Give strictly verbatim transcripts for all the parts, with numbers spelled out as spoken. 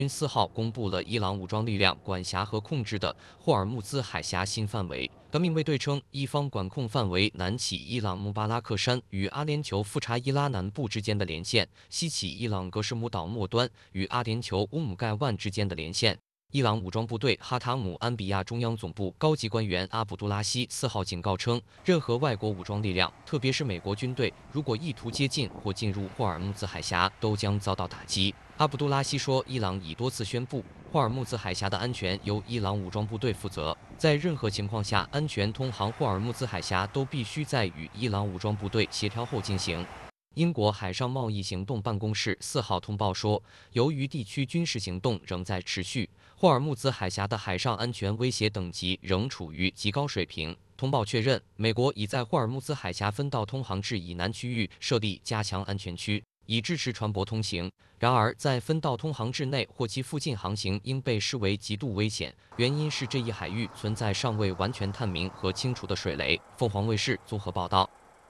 军四号公布了伊朗武装力量管辖和控制的霍尔木兹海峡新范围。革命卫队称，伊方管控范围南起伊朗穆巴拉克山与阿联酋富查伊拉南部之间的连线，西起伊朗格什姆岛末端与阿联酋乌姆盖万之间的连线。伊朗武装部队哈塔姆安比亚中央总部高级官员阿卜杜拉希四号警告称，任何外国武装力量，特别是美国军队，如果意图接近或进入霍尔木兹海峡，都将遭到打击。阿卜杜拉希说，伊朗已多次宣布，霍尔木兹海峡的安全由伊朗武装部队负责，在任何情况下，安全通航霍尔木兹海峡都必须在与伊朗武装部队协调后进行。英国海上贸易行动办公室四号通报说，由于地区军事行动仍在持续，霍尔木兹海峡的海上安全威胁等级仍处于极高水平。通报确认，美国已在霍尔木兹海峡分道通航至以南区域设立加强安全区，以支持船舶通行。然而，在分道通航至内或其附近航行应被视为极度危险，原因是这一海域存在尚未完全探明和清除的水雷。凤凰卫视综合报道。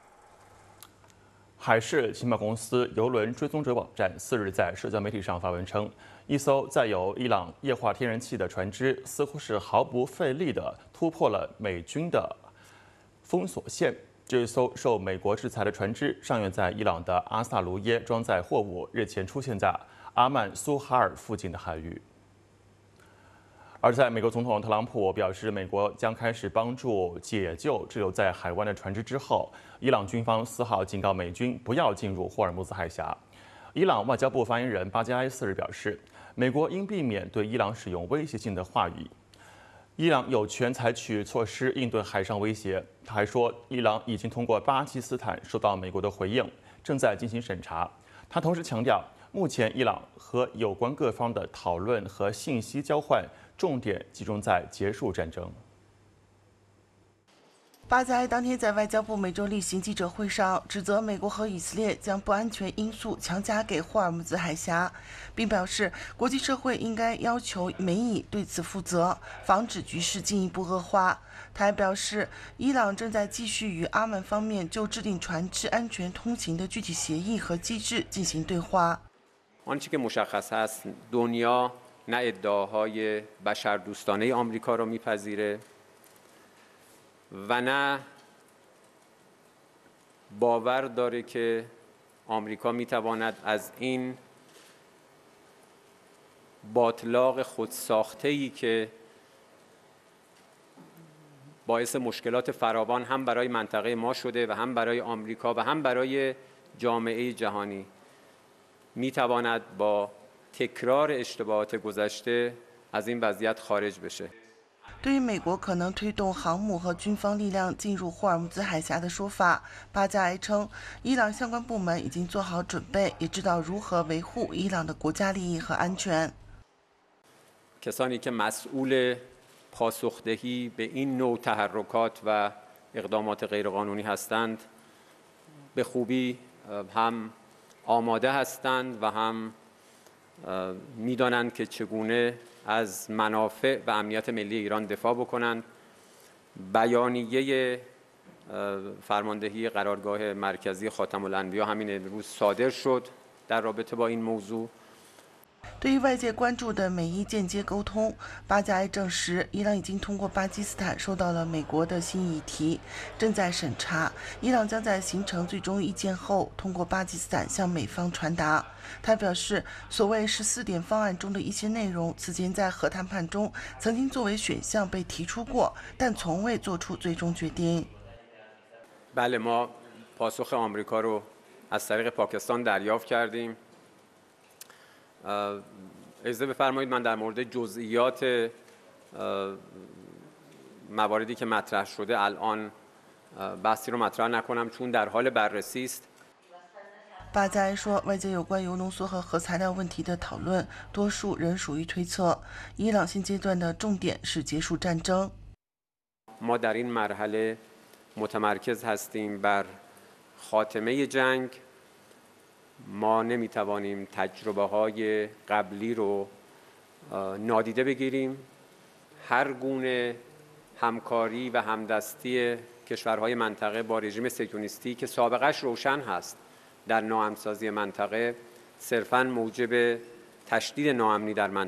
海事情报公司邮轮追踪者网站四日在社交媒体上发文称，一艘载有伊朗液化天然气的船只似乎是毫不费力地突破了美军的封锁线。这艘受美国制裁的船只上源在伊朗的阿萨卢耶装载货物，日前出现在阿曼苏哈尔附近的海域。而在美国总统特朗普表示，美国将开始帮助解救滞留在海湾的船只之后，伊朗军方四号警告美军不要进入霍尔木兹海峡。伊朗外交部发言人巴加埃四日表示，美国应避免对伊朗使用威胁性的话语。伊朗有权采取措施应对海上威胁。他还说，伊朗已经通过巴基斯坦收到美国的回应，正在进行审查。他同时强调，目前伊朗和有关各方的讨论和信息交换重点集中在结束战争。 巴加埃当天在外交部每周例行记者会上指责美国和以色列将不安全因素强加给霍尔木兹海峡，并表示国际社会应该要求美以对此负责，防止局势进一步恶化。他还表示，伊朗正在继续与阿曼方面就制定船只安全通行的具体协议和机制进行对话。 آنچه که مشخص هست دنیا نه ادعاهای بشردوستانه آمریکا را میپذیره و نه باور داره که آمریکا میتواند از این باطلاق خودساخته‌ای که باعث مشکلات فراوان هم برای منطقه ما شده و هم برای آمریکا و هم برای جامعه جهانی میتواند با تکرار اشتباهات گذشته از این وضعیت خارج بشه。 对于美国可能推动航母和军方力量进入霍尔木兹海峡的说法，巴加埃称，伊朗相关部门已经做好准备，也知道如何维护伊朗的国家利益和安全。 کسانی که مسئول پاسخدهی به این نوع تحرکات و اقدامات غیرقانونی هستند به خوبی هم آماده هستند و هم میدانند که چگونه از منافع و امنیت ملی ایران دفاع بکنند. بیانیه فرماندهی قرارگاه مرکزی خاتم الانبیا همین امروز صادر شد در رابطه با این موضوع。 对于外界关注的美伊间接沟通，巴加埃证实，伊朗已经通过巴基斯坦收到了美国的新议题，正在审查。伊朗将在形成最终意见后，通过巴基斯坦向美方传达。他表示，所谓十四点方案中的一些内容，此前在核谈判中曾经作为选项被提出过，但从未做出最终决定。 بله ما پاسخ آمریکا رو از طریق پاکستان دریافت کردیم. اجازه بفرمایید من در مورد جزئیات مواردی که مطرح شده الان بحثی رو مطرح نکنم چون در حال بررسی است. 巴加埃说，外界有关铀浓缩和核材料问题的讨论，多数仍属于推测。伊朗现阶段的重点是结束战争。 ما در این مرحله متمرکز هستیم بر خاتمه جنگ. ما نمیتوانیم تجربه های قبلی رو نادیده بگیریم. هر گونه همکاری و همدستی کشورهای منطقه با رژیم صهیونیستی که سابقش روشن هست در ناامن‌سازی منطقه صرفاً موجب تشدید ناامنی در منطقه